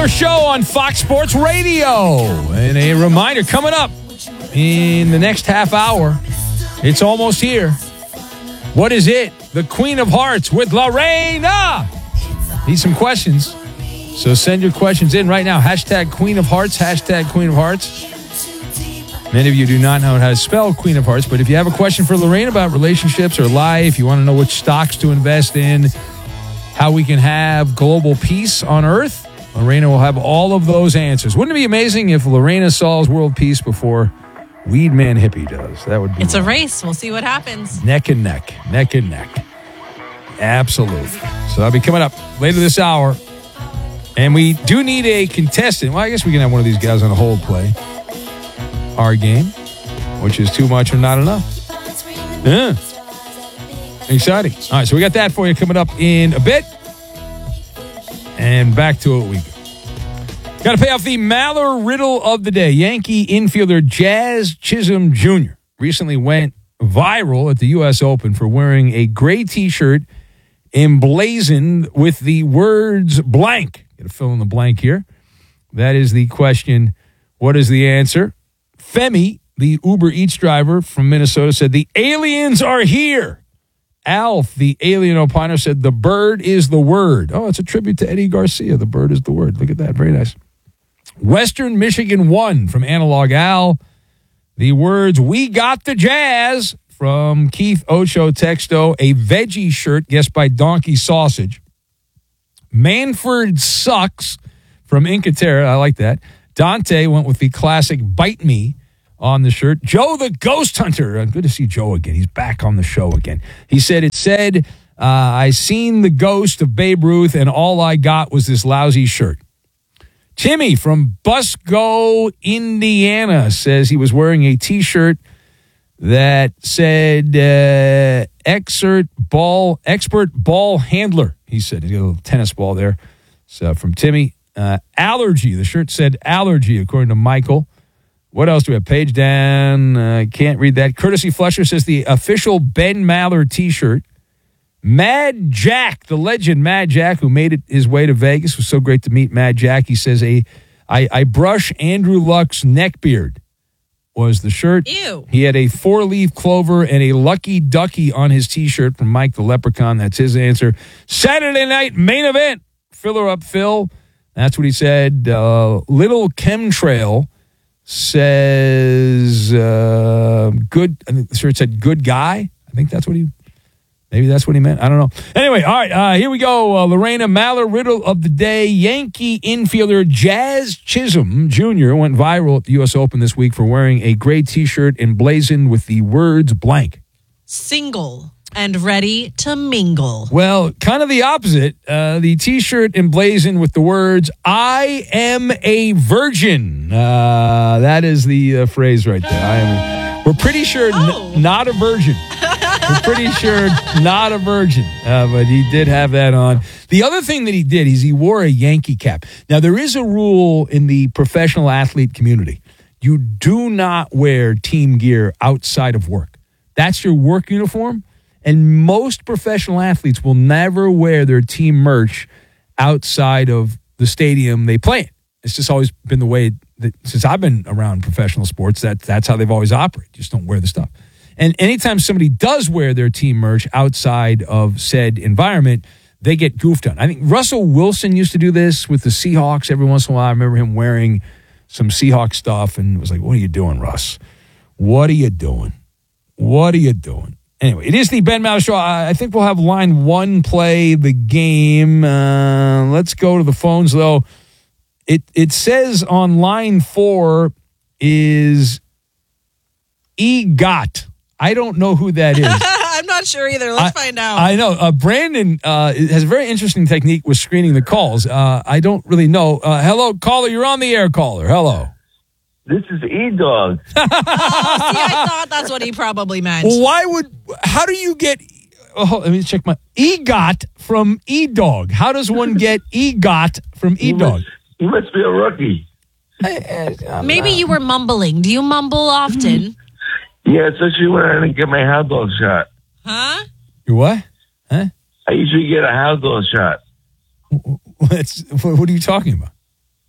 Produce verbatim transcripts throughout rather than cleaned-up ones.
Maller Show on Fox Sports Radio. And a reminder, coming up in the next half hour, it's almost here. What is it? The Queen of Hearts with Lorena. Need some questions. So send your questions in right now. Hashtag Queen of Hearts. Hashtag Queen of Hearts. Many of you do not know how to spell Queen of Hearts, but if you have a question for Lorraine about relationships or life, you want to know which stocks to invest in, how we can have global peace on Earth, Lorena will have all of those answers. Wouldn't it be amazing if Lorena solves world peace before Weed Man Hippie does? That would be It's wrong. a race. We'll see what happens. Neck and neck. Neck and neck. Absolutely. So that'll be coming up later this hour. And we do need a contestant. Well, I guess we can have one of these guys on a hold play our game, which is too much or not enough. Yeah. Exciting. All right, so we got that for you coming up in a bit. And back to it we go. Got to pay off the Maller riddle of the day. Yankee infielder Jazz Chisholm Junior recently went viral at the U S Open for wearing a gray T-shirt emblazoned with the words blank. Got to fill in the blank here. That is the question. What is the answer? Femi, the Uber Eats driver from Minnesota, said, the aliens are here. Alf, the alien opiner, said, the bird is the word. Oh, it's a tribute to Eddie Garcia. The bird is the word. Look at that. Very nice. Western Michigan one from Analog Al. The words, we got the jazz, from Keith Ocho Texto. A veggie shirt, guessed by Donkey Sausage. Manford sucks from Incatera. I like that. Dante went with the classic Bite Me on the shirt. Joe the Ghost Hunter. Good to see Joe again. He's back on the show again. He said, it said, uh, I seen the ghost of Babe Ruth and all I got was this lousy shirt. Timmy from Busco, Indiana says he was wearing a T-shirt that said uh, expert ball, expert ball handler. He said, he's got a little tennis ball there. So from Timmy. Uh, allergy. The shirt said allergy, according to Michael. What else do we have? Page down. I uh, can't read that. Courtesy Flusher says the official Ben Maller T-shirt. Mad Jack, the legend Mad Jack, who made it his way to Vegas. It was so great to meet Mad Jack. He says, a, I, I brush Andrew Luck's neckbeard was the shirt. Ew. He had a four-leaf clover and a lucky ducky on his T-shirt from Mike the Leprechaun. That's his answer. Saturday night main event. Filler up Phil. That's what he said. Uh, Little Chemtrail says uh, good. I think the shirt said good guy. I think that's what he, maybe that's what he meant. I don't know. Anyway, all right, uh, here we go. Uh, Lorena Maller riddle of the day. Yankee infielder Jazz Chisholm Junior went viral at the U S Open this week for wearing a gray T-shirt emblazoned with the words blank. Single and ready to mingle. Well, kind of the opposite. Uh, the T-shirt emblazoned with the words, I am a virgin. Uh, that is the uh, phrase right there. I am. We're pretty sure Oh. n- not a virgin. We're pretty sure not a virgin. Uh, but he did have that on. The other thing that he did is he wore a Yankee cap. Now, there is a rule in the professional athlete community. You do not wear team gear outside of work. That's your work uniform. And most professional athletes will never wear their team merch outside of the stadium they play in. It's just always been the way that since I've been around professional sports, that that's how they've always operated. Just don't wear the stuff. And anytime somebody does wear their team merch outside of said environment, they get goofed on. I think Russell Wilson used to do this with the Seahawks every once in a while. I remember him wearing some Seahawks stuff and it was like, what are you doing, Russ? What are you doing? What are you doing? Anyway, it is the Ben Maller Show. I think we'll have line one play the game. Uh, let's go to the phones, though. It it says on line four is EGOT. I don't know who that is. I'm not sure either. Let's I, find out. I know. Uh, Brandon uh, has a very interesting technique with screening the calls. Uh, I don't really know. Uh, hello, caller. You're on the air, caller. Hello. This is E-Dog. oh, see, I thought that's what he probably meant. Well, why would, how do you get, oh, let me check my, EGOT from E-Dog. How does one get EGOT from E-Dog? You must be a rookie. Maybe you were mumbling. Do you mumble often? Yeah, especially when I didn't get my hot dog shot. Huh? You what? Huh? I usually get a hot dog shot. What's, what are you talking about?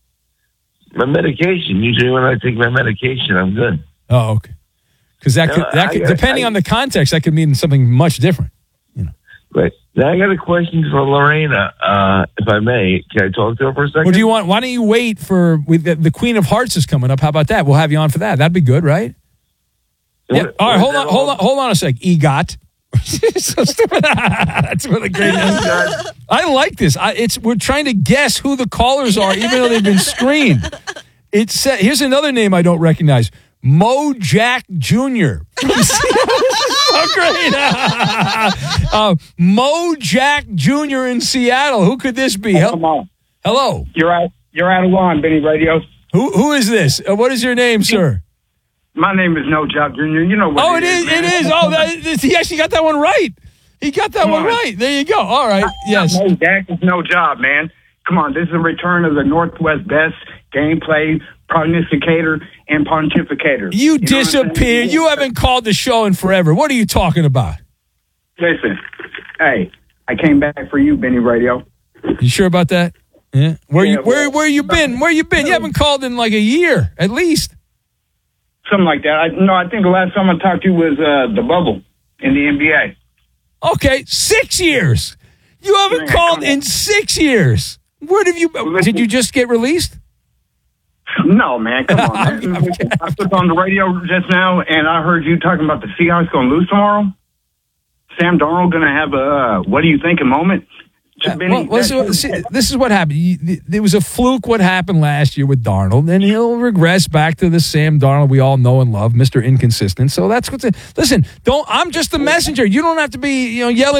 my medication. Usually when I take my medication, I'm good. Oh, okay. Because that could, No, that I- could, I- depending I- on the context, that could mean something much different. Right. Now I got a question for Lorena, uh, if I may. Can I talk to her for a second? Well, do you want? Why don't you wait for with the, the Queen of Hearts is coming up? How about that? We'll have you on for that. That'd be good, right? What- Yeah. All right. what Hold is on. that Hold all- on. Hold on a sec. EGOT. So stupid. That's really great. I like this. I, it's we're trying to guess who the callers are, even though they've been screened. It's sa- here's another name I don't recognize. Mo Jack Junior So great. uh, Mo Jack Junior in Seattle. Who could this be? Hel- Come on. Hello. You're out. You're out of line, Benny Radio. Who who is this? Uh, what is your name, sir? My name is No Job Junior You know what? Oh, it is. man. It is. Oh, that, this, he actually got that one right. He got that Come one on. right. There you go. All right. Yes. No, Dak is no job, man. Come on, this is a return of the Northwest best gameplay prognosticator and pontificator. You know what I'm saying? disappeared. You haven't called the show in forever. What are you talking about? Listen, hey, I came back for you, Benny Radio. You sure about that? Yeah. Where Yeah, you where well- where you been? Where you been? You haven't called in like a year at least. Something like that. I, no, I think the last time I talked to you was uh, the bubble in the N B A. Okay, six years. You haven't Man, called come on. in six years. Where did you? Did you just get released? No, man, come on. I'm- Man. I'm kidding. I was on the radio just now, and I heard you talking about the Seahawks going to lose tomorrow. Sam Darnold going to have a uh, what do you think a moment? Yeah, Benny, well, well, so, that's- see, this is what happened. You- There was a fluke what happened last year with Darnold, and he'll regress back to the Sam Darnold we all know and love, Mister Inconsistent. So that's what's. Listen, don't. I'm just the messenger. You don't have to be, you know, yelling.